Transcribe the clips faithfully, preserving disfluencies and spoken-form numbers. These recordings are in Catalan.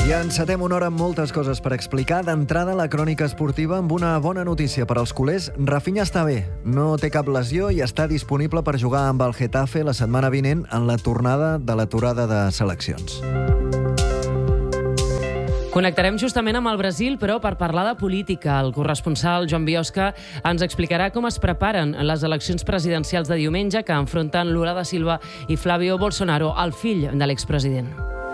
I encetem una hora amb moltes coses per explicar. D'entrada, la crònica esportiva amb una bona notícia per als culers. Rafinha està bé, no té cap lesió i està disponible per jugar amb el Getafe la setmana vinent en la tornada de l'aturada de seleccions. Connectarem justament amb el Brasil, però per parlar de política. El corresponsal Joan Biosca ens explicarà com es preparen les eleccions presidencials de diumenge que enfronten Lula da Silva i Flávio Bolsonaro, el fill de l'expresident.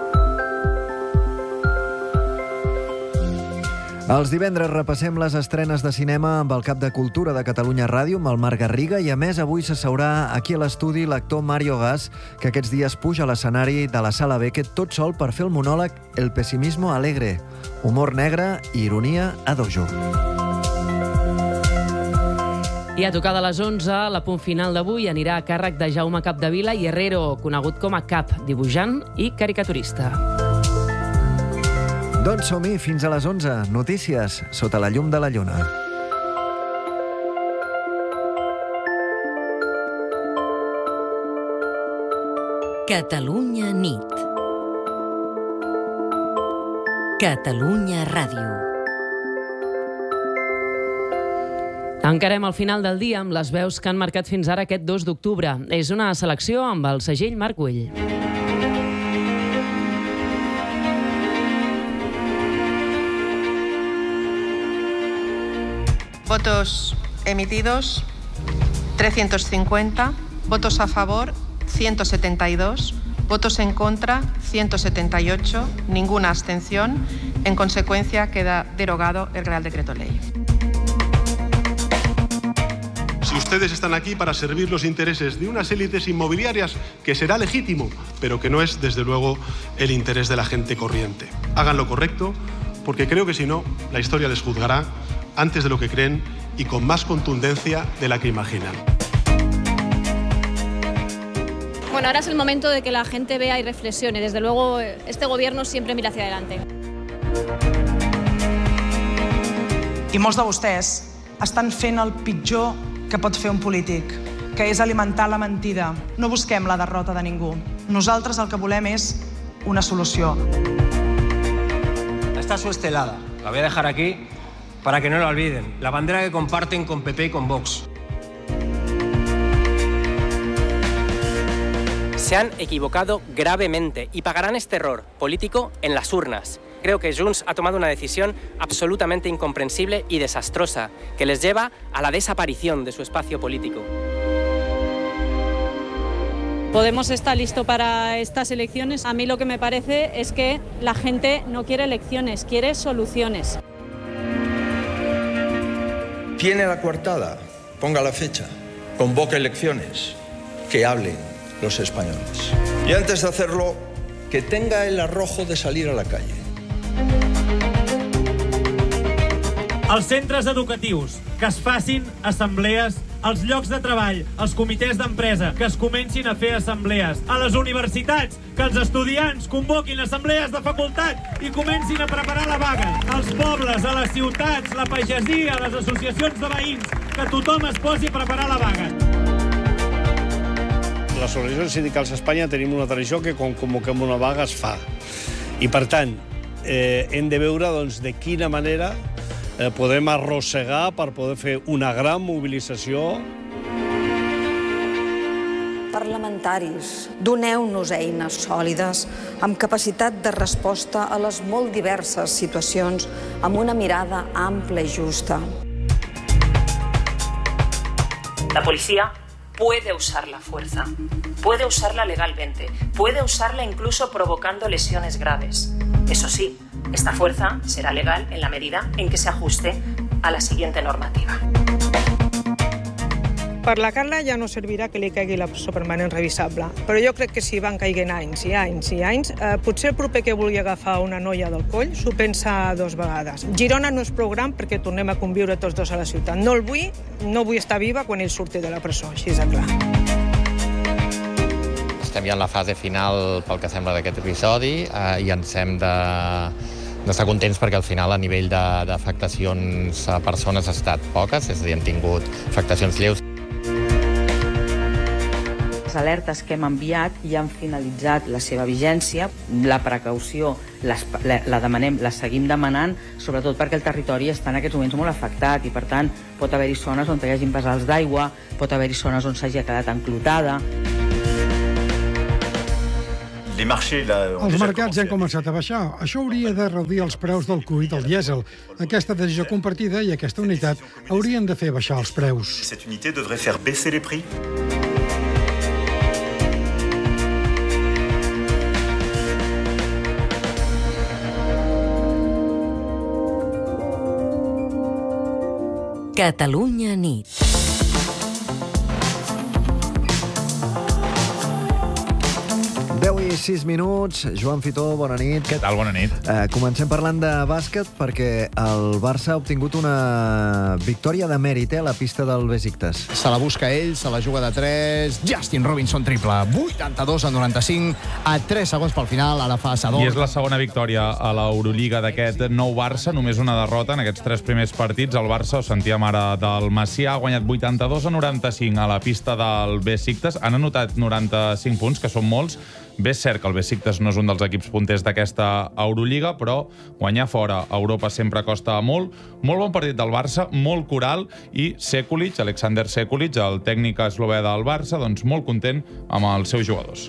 Els divendres repassem les estrenes de cinema amb el cap de Cultura de Catalunya Ràdio, amb el Marc Garriga, i a més avui s'asseurà aquí a l'estudi l'actor Mario Gas, que aquests dies puja a l'escenari de la Sala Beckett tot sol per fer el monòleg El pessimismo alegre, humor negre i ironia a dojo. I a tocar de les onze, la punt final d'avui anirà a càrrec de Jaume Capdevila i Herrero, conegut com a Cap, dibuixant i caricaturista. Doncs som-hi, fins a les onze. Notícies sota la llum de la lluna. Catalunya nit. Catalunya Ràdio. Encarem el final del dia amb les veus que han marcat fins ara aquest dos d'octubre. És una selecció amb el segell Marc Güell. Votos emitidos, trescientos cincuenta. Votos a favor, ciento setenta y dos. Votos en contra, ciento setenta y ocho. Ninguna abstención. En consecuencia, queda derogado el Real Decreto Ley. Si ustedes están aquí para servir los intereses de unas élites inmobiliarias, que será legítimo, pero que no es, desde luego, el interés de la gente corriente. Hagan lo correcto, porque creo que si no, la historia les juzgará antes de lo que creen y con más contundencia de la que imaginan. Bueno, ahora es el momento de que la gente vea y reflexione. Desde luego, este gobierno siempre mira hacia adelante. I molts de vostès estan fent el pitjor que pot fer un polític, que és alimentar la mentida. No busquem la derrota de ningú. Nosaltres el que volem és una solució. Está su estelada. La voy a dejar aquí para que no la olviden. La bandera que comparten con P P y con Vox. Se han equivocado gravemente y pagarán este error político en las urnas. Creo que Junts ha tomado una decisión absolutamente incomprensible y desastrosa, que les lleva a la desaparición de su espacio político. Podemos estar listo para estas elecciones. A mí lo que me parece es que la gente no quiere elecciones, quiere soluciones. Tiene la coartada, ponga la fecha, convoque elecciones, que hablen los españoles. Y antes de hacerlo, que tenga el arrojo de salir a la calle. Els centres educatius, que es facin assemblees, als llocs de treball, als comitès d'empresa, que es comencin a fer assemblees, a les universitats, que els estudiants convoquin assemblees de facultat i comencin a preparar la vaga, als pobles, a les ciutats, la pagesia, a les associacions de veïns, que tothom es posi a preparar la vaga. Les organitzacions sindicals a Espanya tenim una tradició que quan convoquem una vaga es fa. I, per tant, eh, hem de veure doncs, de quina manera eh, podem arrossegar per poder fer una gran mobilització. Parlamentaris, doneu-nos eines sòlides amb capacitat de resposta a les molt diverses situacions amb una mirada ampla i justa. La policía puede usar la fuerza, puede usarla legalmente, puede usarla incluso provocando lesiones graves. Eso sí, esta fuerza será legal en la medida en que se ajuste a la siguiente normativa. Per la Carla ja no servirà que li caigui la presó permanent revisable, però jo crec que si van caiguen anys i anys i anys, eh, potser el proper que vulgui agafar una noia del coll s'ho pensa dos vegades. Girona no és prou gran perquè tornem a conviure tots dos a la ciutat. No el vull, no vull estar viva quan ell surti de la presó, així és clar. Estem ja en la fase final pel que sembla d'aquest episodi eh, i ens hem de... d'estar contents perquè al final a nivell d'afectacions a persones ha estat poques, és a dir, hem tingut afectacions lleus. aquestes alertes que hem enviat ja han finalitzat la seva vigència. La precaució les, la, la demanem, la seguim demanant, sobretot perquè el territori està en aquests moments molt afectat i, per tant, pot haver-hi zones on hi hagi vessals d'aigua, pot haver-hi zones on s'hagi quedat enclotada. Els mercats han començat a baixar. Això hauria de reduir els preus del cru i del dièsel. Aquesta decisió compartida i aquesta unitat haurien de fer baixar els preus. Cette unité devrait faire baisser les prix. Catalunya nit. deu i sis minuts. Joan Fitó, bona nit. Què tal? Bona nit. Eh, comencem parlant de bàsquet perquè el Barça ha obtingut una victòria de mèrit a la pista del Besiktas. Se la busca ell, se la juga de tres. Justin Robinson triple. vuitanta-dos a noranta-cinc, a tres segons pel final, ara fa Sador. I és la segona victòria a l'Eurolliga d'aquest nou Barça, només una derrota en aquests tres primers partits. El Barça, ho sentíem ara del Macià, ha guanyat vuitanta-dos a noranta-cinc a la pista del Besiktas. Han anotat noranta-cinc punts, que són molts. Bé, és cert que el Besiktas no és un dels equips punters d'aquesta Eurolliga, però guanyar fora a Europa sempre costa molt. Molt bon partit del Barça, molt coral, i Sekulic, Alexander Sekulic, el tècnic eslové del Barça, doncs molt content amb els seus jugadors.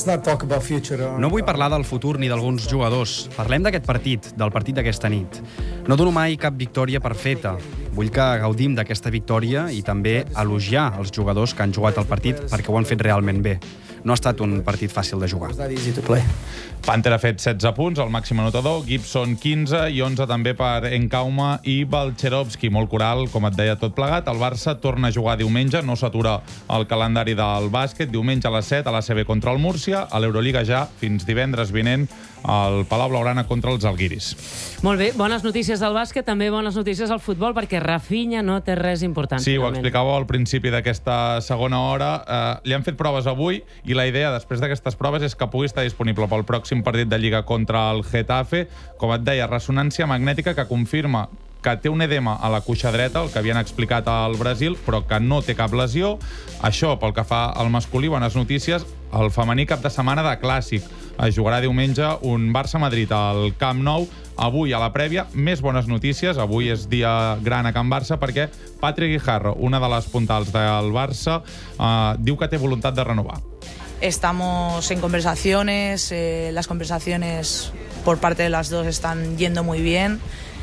No vull parlar del futur ni d'alguns jugadors. Parlem d'aquest partit, del partit d'aquesta nit. No dono mai cap victòria per feta. Vull que gaudim d'aquesta victòria i també elogiar els jugadors que han jugat el partit perquè ho han fet realment bé. No ha estat un partit fàcil de jugar. Panther ha fet setze punts, el màxim anotador, Gibson quinze i onze també per Enkauma i Balcherovski. Molt coral, com et deia, tot plegat. El Barça torna a jugar diumenge, no s'atura el calendari del bàsquet. Diumenge a les set a l'A C B contra el Múrcia, a l'Eurolliga ja fins divendres vinent al Palau Blaugrana contra els Alguiris. Molt bé, bones notícies del bàsquet, també bones notícies al futbol, perquè Rafinha no té res important. Sí, ho explicàveu al principi d'aquesta segona hora. Eh, li han fet proves avui i la idea després d'aquestes proves és que pugui estar disponible pel pròxim partit de Lliga contra el Getafe. Com et deia, ressonància magnètica que confirma que té un edema a la cuixa dreta, el que havien explicat al Brasil, però que no té cap lesió. Això pel que fa al masculí, bones notícies. El femení cap de setmana de clàssic. Es jugarà diumenge un Barça-Madrid al Camp Nou. Avui, a la prèvia, més bones notícies. Avui és dia gran a Can Barça perquè Patrick Guijarro, una de les puntals del Barça, eh, diu que té voluntat de renovar. Estamos en conversaciones, eh, las conversaciones por parte de las dos están yendo muy bien.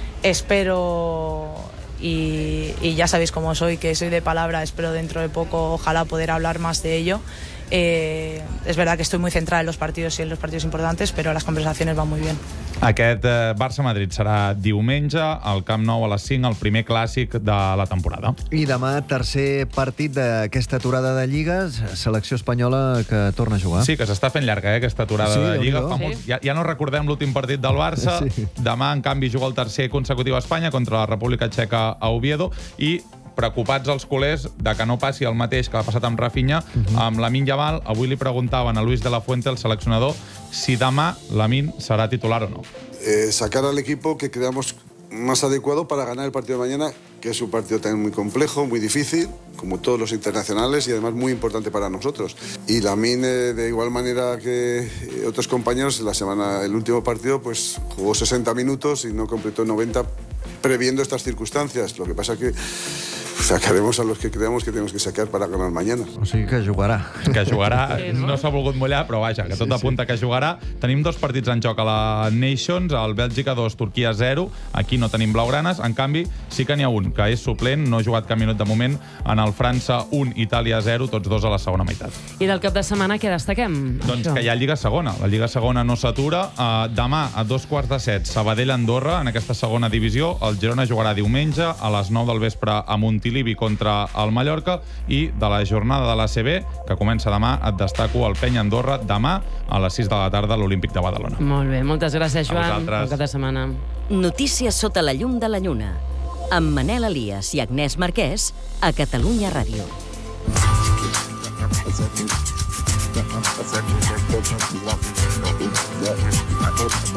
Espero, y, y ya sabéis cómo soy, que soy de palabra, espero dentro de poco, ojalá poder hablar más de ello. Eh, es verdad que estoy muy centrada en los partidos y en los partidos importantes, pero las conversaciones van muy bien. Aquest eh, Barça-Madrid serà diumenge al Camp Nou a les cinc, el primer clàssic de la temporada. I demà, tercer partit d'aquesta aturada de Lligues, selecció espanyola que torna a jugar. Sí, que s'està fent llarga, eh, aquesta aturada sí, de Lliga. sí. Molt... Ja, ja no recordem l'últim partit del Barça. Sí. Demà, en canvi, juga el tercer consecutiu a Espanya contra la República Txeca a Oviedo i preocupats els culers de que no passi el mateix que ha passat amb Rafinha, uh-huh. amb Lamine Yamal. Avui li preguntaven a Luis de la Fuente, el seleccionador, si demà Lamine serà titular o no. Eh, sacar al equipo que creamos más adecuado para ganar el partido de mañana, que es un partido también muy complejo, muy difícil, como todos los internacionales, y además muy importante para nosotros. Y Lamine, eh, de igual manera que otros compañeros, la semana, el último partido, pues jugó sesenta minutos y no completó noventa, previendo estas circunstancias. Lo que pasa que sacaremos a los que creamos que tenemos que sacar para ganar mañana. O sigui que jugarà. Que jugarà, no s'ha volgut mullar, però vaja, que tot sí, apunta sí. que jugarà. Tenim dos partits en joc a la Nations, el Bèlgica dos, Turquia zero. Aquí no tenim blaugranes, en canvi sí que n'hi ha un, que és suplent, no ha jugat cap minut de moment, en el França un, Itàlia zero, tots dos a la segona meitat. I del cap de setmana què destaquem? Doncs això. Que hi ha Lliga segona. La Lliga segona no s'atura. Uh, demà, a dos quarts de set, Sabadell-Andorra, en aquesta segona divisió. El Girona jugarà diumenge a les nou del vespre a Montilivi contra el Mallorca, i de la jornada de l'A C B, que comença demà, et destaco el Penya-Andorra, demà a les sis de la tarda a l'Olímpic de Badalona. Molt bé, moltes gràcies, Joan. Bon cap de setmana. Notícies sota la llum de la lluna, amb Manel Elias i Agnès Marquès, a Catalunya Ràdio.